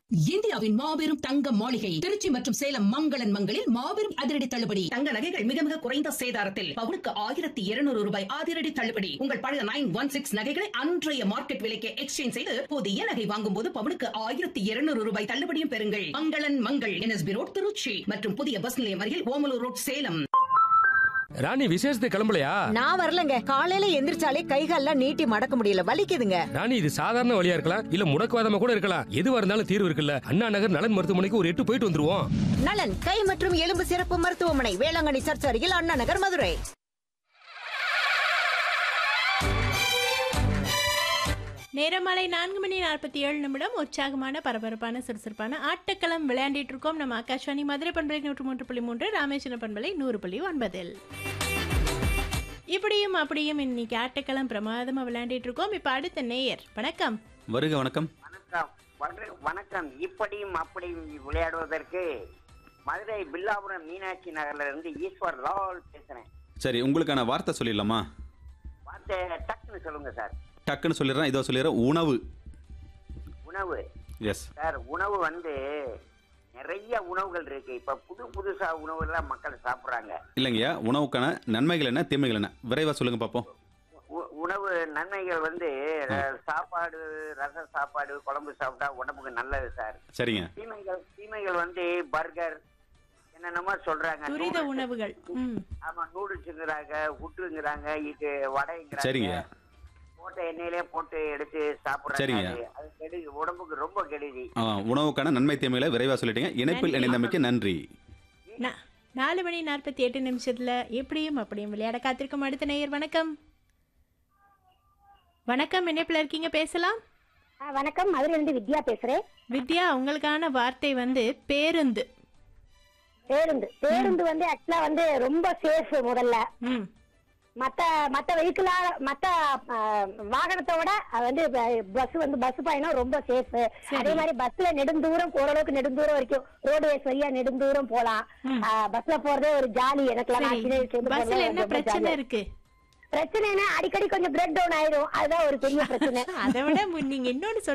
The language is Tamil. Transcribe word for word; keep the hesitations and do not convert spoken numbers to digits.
இந்தியாவின் மாபெரும் தங்க மாளிகை திருச்சி மற்றும் சேலம் மங்களன் மங்களில் மாபெரும் அதிரடி தள்ளுபடி. தங்க நகைகள் மிக மிக குறைந்த சேதாரத்தில் பவுனுக்கு ஆயிரத்தி இருநூறு ரூபாய் அதிரடி தள்ளுபடி. உங்கள் பழைய நைன் ஒன் சிக்ஸ் நகைகளை அன்றைய மார்க்கெட் விலைக்கு எக்ஸ்சேஞ்ச் செய்து புதிய நகை வாங்கும் போது பவுனுக்கு ஆயிரத்தி இருநூறு ரூபாய் தள்ளுபடியும் பெறுங்கள். மங்களன் மங்கள் என்எஸ்பி ரோட் திருச்சி மற்றும் புதிய பஸ் நிலையம் அருகில் ஓமலூர் ரோட் சேலம். ராணி விசேஷத்துக்கு கிளம்பலையா? நான் வரலங்க. காலையில எந்திரிச்சாலே கைகால்லாம் நீட்டி மடக்க முடியல, வலிக்குதுங்க. ராணி இது சாதாரண வழியா இருக்கலாம், இல்ல முடக்குவாதமா கூட இருக்கலாம். எதுவா இருந்தாலும் தீர்வு இருக்குல்ல. அண்ணா நகர் நலன் மருத்துவமனைக்கு ஒரு எட்டு போயிட்டு வந்துருவோம். நலன் கை மற்றும் எலும்பு சிறப்பு மருத்துவமனை, வேளாங்கண்ணி சர்ச் அருகில், அண்ணா நகர், மதுரை. நேரமாலை நான்கு மணி நாற்பத்தி ஏழு நிமிடம். உற்சாகமான பரபரப்பான சுறுசுறுப்பான ஆட்டக்களம் விளையாண்டிட்டு இருக்கோம். நம்ம ஆகாஷ்வாணி மதுரை பண்பலை நூற்று மூன்று புள்ளி மூன்று, ராமேஸ்வரம் பண்பலை நூறு புள்ளி ஒன்பதில். இப்படியும் அப்படியும் இன்னைக்கு ஆட்டக்களம் பிரமாதமா விளையாண்டிட்டு இருக்கோம். இப்ப அடுத்த நேயர். வணக்கம். வருக. வணக்கம். வணக்கம் வணக்கம். இப்படியும் அப்படியும் விளையாடுவதற்கு மதுரை பில்லாபுரம் மீனாட்சி நகர்ல இருந்து ஈஸ்வர் லால் பேசுறேன். சரி, உங்களுக்கான வார்த்தை சொல்லிடலாமா? வார்த்தை டக்குன்னு சொல்லுங்க சார். டக்குன்னு சொல்லிடுறேன். இதோ சொல்லிடுறேன். உணவு. உணவு. எஸ் சார், உணவு வந்து நிறைய உணவுகள் இருக்கு. இப்ப புது புதுசா உணவு எல்லாம் மக்கள் சாப்பிடுறாங்க. இல்லைங்கய்யா, உணவுக்கான நன்மைகள் என்ன, தீமைகள் என்ன, விரைவா சொல்லுங்க பாப்போம். உ- உணவு நன்மைகள் வந்து சாப்பாடு, ரச சாப்பாடு, குழம்பு சாப்பிட்டா உடம்புக்கு நல்லது சார். சரிங்க. தீமைகள் தீமைகள் வந்து பர்கர் என்னென்னமோ சொல்றாங்க. துரித நூடுல்ஸ். உணவுகள். ம். ஆமா, நூடுல்ஸுங்கிறாங்க, புட்டுங்கிறாங்க, இது வடைங்கிறாங்க. சரிங்க. போட்ட எண்ணெயிலே போட்டு எடுத்து சாப்பிடுறாங்க. சரிங்க. அது- அது கெடுதி, உடம்புக்கு ரொம்ப கெடுதி. ஆ, உணவுக்கான நன்மை தீமைகளை விரைவா சொல்லிட்டீங்க. இணைப்பில் நன்றி. இணைந்தமைக்கு நன்றி. நா- நாலு மணி நாற்பத்தி எட்டு நிமிஷத்துல எப்படியும் அப்படியும் விளையாட காத்திருக்கும் அடுத்த நேயர். வணக்கம். வணக்கம். இணைப்புல இருக்கீங்க, பேசலாம். ஆ, வணக்கம். மதுரையில இருந்து வித்யா பேசுறேன். வித்யா, உங்களுக்கான வார்த்தை வந்து பேருந்து. பேருந்து பேருந்து வந்து ஆக்சுவலா வந்து ரொம்ப சேஃப். முதல்ல ம். மத்த மத்த வெஹிக்கிளா மத்த ஆ, வாகனத்தோட அது வந்து பஸ் வந்து பஸ் பயணம் ரொம்ப சேஃப். அதே மாதிரி பஸ்ல நெடுந்தூரம் ஓரளவுக்கு நெடுந்தூரம் வரைக்கும் ரோடுவேஸ் வழியா நெடுந்தூரம் போலாம். ஆ, பஸ்ல போறதே ஒரு ஜாலி. எனக்கு நான் சின்ன வயசுல இருந்து பஸ்ல போறது என்ன ரொம்ப பிரச்சனை ஜாலியா. இருக்கு? பிரச்சனைனா அடிக்கடி கொஞ்சம் பிரேக் டவுன் ஆயிடும். அதுதான் ஒரு பெரிய பிரச்சனை. அதை விட மு- நீங்க இன்னொன்னு